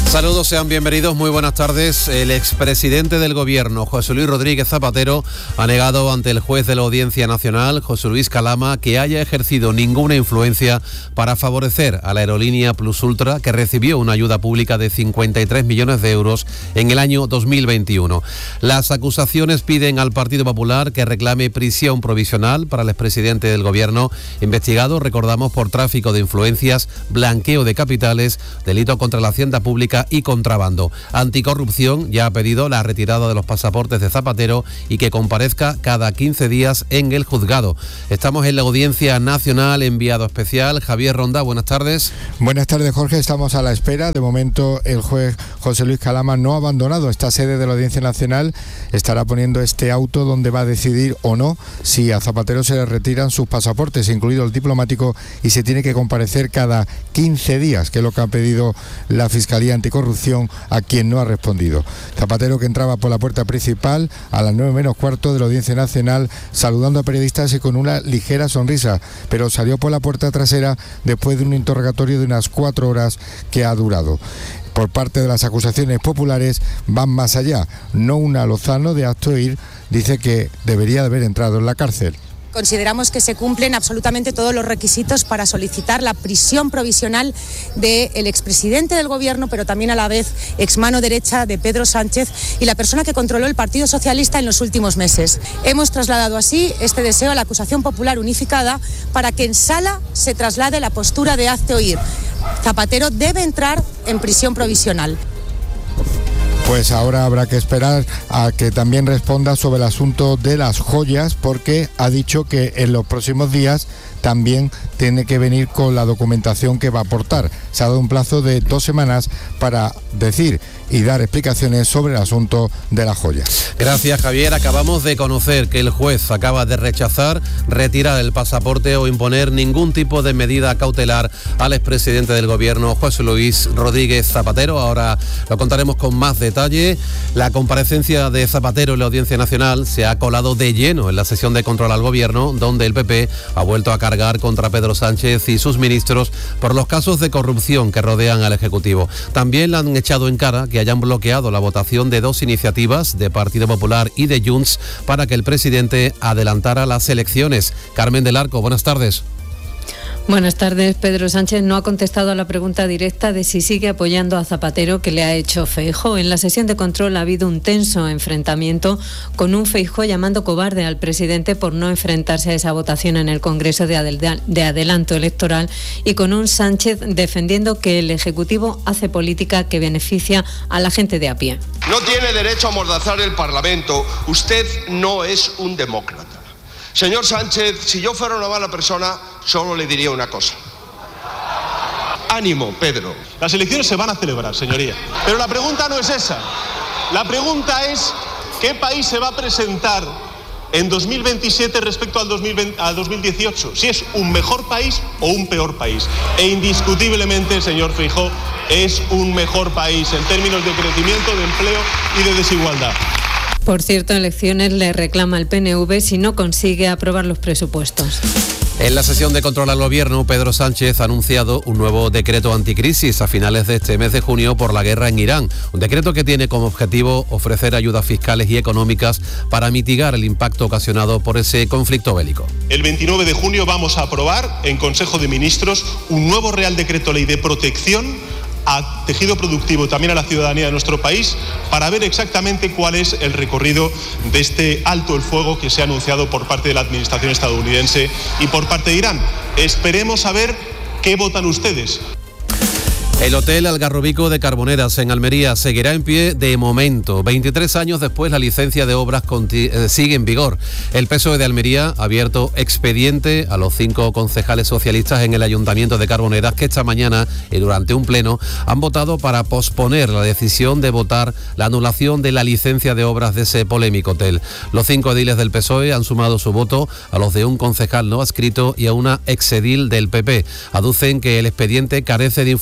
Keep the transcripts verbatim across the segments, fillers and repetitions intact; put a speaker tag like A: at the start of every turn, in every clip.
A: Saludos, sean bienvenidos, muy buenas tardes. El expresidente del Gobierno, José Luis Rodríguez Zapatero, ha negado ante el juez de la Audiencia Nacional, José Luis Calama, que haya ejercido ninguna influencia para favorecer a la aerolínea Plus Ultra, que recibió una ayuda pública de cincuenta y tres millones de euros en el año dos mil veintiuno. Las acusaciones piden al Partido Popular que reclame prisión provisional para el expresidente del Gobierno, investigado, recordamos, por tráfico de influencias, blanqueo de capitales, delito contra la hacienda pública y contrabando. Anticorrupción ya ha pedido la retirada de los pasaportes de Zapatero y que comparezca cada quince días en el juzgado. Estamos en la Audiencia Nacional, enviado especial Javier Ronda, buenas tardes.
B: Buenas tardes, Jorge, estamos a la espera. De momento el juez José Luis Calama no ha abandonado esta sede de la Audiencia Nacional, estará poniendo este auto donde va a decidir o no si a Zapatero se le retiran sus pasaportes, incluido el diplomático, y se tiene que comparecer cada quince días, que es lo que ha pedido la Fiscalía Anticorrupción corrupción a quien no ha respondido. Zapatero, que entraba por la puerta principal a las nueve menos cuarto de la Audiencia Nacional, saludando a periodistas y con una ligera sonrisa, pero salió por la puerta trasera después de un interrogatorio de unas cuatro horas que ha durado. Por parte de las acusaciones populares van más allá. Nouna Lozano, de Acto Ir, dice que debería de haber entrado en la cárcel.
C: Consideramos que se cumplen absolutamente todos los requisitos para solicitar la prisión provisional del expresidente del Gobierno, pero también a la vez exmano derecha de Pedro Sánchez y la persona que controló el Partido Socialista en los últimos meses. Hemos trasladado así este deseo a la acusación popular unificada para que en sala se traslade la postura de Hazte Oír. Zapatero debe entrar en prisión provisional.
B: Pues ahora habrá que esperar a que también responda sobre el asunto de las joyas, porque ha dicho que en los próximos días también tiene que venir con la documentación que va a aportar. Se ha dado un plazo de dos semanas para decir y dar explicaciones sobre el asunto de las joyas.
A: Gracias, Javier. Acabamos de conocer que el juez acaba de rechazar retirar el pasaporte o imponer ningún tipo de medida cautelar al expresidente del Gobierno, José Luis Rodríguez Zapatero. Ahora lo contaremos con más detalle. La comparecencia de Zapatero en la Audiencia Nacional se ha colado de lleno en la sesión de control al Gobierno, donde el P P ha vuelto a cargar contra Pedro Sánchez y sus ministros por los casos de corrupción que rodean al Ejecutivo. También le han echado en cara que hayan bloqueado la votación de dos iniciativas de Partido Popular y de Junts para que el presidente adelantara las elecciones. Carmen del Arco, buenas tardes.
D: Buenas tardes. Pedro Sánchez no ha contestado a la pregunta directa de si sigue apoyando a Zapatero, que le ha hecho Feijóo. En la sesión de control ha habido un tenso enfrentamiento con un Feijóo llamando cobarde al presidente por no enfrentarse a esa votación en el Congreso de, adel- de adelanto electoral, y con un Sánchez defendiendo que el Ejecutivo hace política que beneficia a la gente de a pie.
E: No tiene derecho a amordazar el Parlamento. Usted no es un demócrata. Señor Sánchez, si yo fuera una mala persona, solo le diría una cosa. Ánimo, Pedro.
F: Las elecciones se van a celebrar, señoría. Pero la pregunta no es esa. La pregunta es, ¿qué país se va a presentar en dos mil veintisiete respecto al dos mil veinte, al dos mil dieciocho? Si es un mejor país o un peor país. E indiscutiblemente, señor Feijóo, es un mejor país en términos de crecimiento, de empleo y de desigualdad.
D: Por cierto, elecciones le reclama el P N V si no consigue aprobar los presupuestos.
A: En la sesión de control al Gobierno, Pedro Sánchez ha anunciado un nuevo decreto anticrisis a finales de este mes de junio por la guerra en Irán. Un decreto que tiene como objetivo ofrecer ayudas fiscales y económicas para mitigar el impacto ocasionado por ese conflicto bélico.
F: El veintinueve de junio vamos a aprobar en Consejo de Ministros un nuevo Real Decreto Ley de protección a tejido productivo, también a la ciudadanía de nuestro país, para ver exactamente cuál es el recorrido de este alto el fuego que se ha anunciado por parte de la administración estadounidense y por parte de Irán. Esperemos a ver qué votan ustedes.
A: El Hotel Algarrobico de Carboneras en Almería seguirá en pie de momento. veintitrés años después, la licencia de obras conti- eh, sigue en vigor. El P S O E de Almería ha abierto expediente a los cinco concejales socialistas en el Ayuntamiento de Carboneras, que esta mañana y durante un pleno han votado para posponer la decisión de votar la anulación de la licencia de obras de ese polémico hotel. Los cinco ediles del P S O E han sumado su voto a los de un concejal no adscrito y a una exedil del P P. Aducen que el expediente carece de información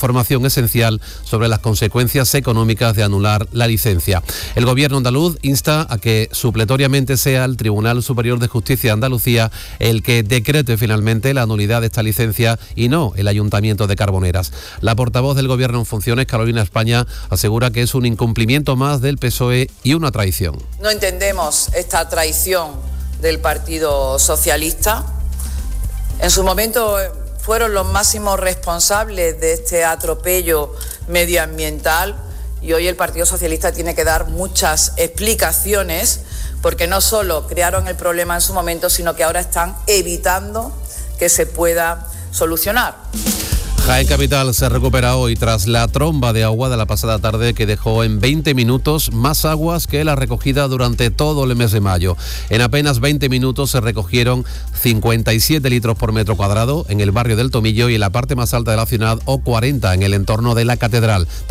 A: esencial sobre las consecuencias económicas de anular la licencia. El Gobierno andaluz insta a que supletoriamente sea el Tribunal Superior de Justicia de Andalucía el que decrete finalmente la nulidad de esta licencia y no el Ayuntamiento de Carboneras. La portavoz del Gobierno en funciones, Carolina España, asegura que es un incumplimiento más del P S O E y una traición.
G: No entendemos esta traición del Partido Socialista. En su momento fueron los máximos responsables de este atropello medioambiental y hoy el Partido Socialista tiene que dar muchas explicaciones porque no solo crearon el problema en su momento, sino que ahora están evitando que se pueda solucionar.
A: Jaén Capital se recupera hoy tras la tromba de agua de la pasada tarde que dejó en veinte minutos más aguas que la recogida durante todo el mes de mayo. En apenas veinte minutos se recogieron cincuenta y siete litros por metro cuadrado en el barrio del Tomillo y en la parte más alta de la ciudad o cuarenta en el entorno de la Catedral.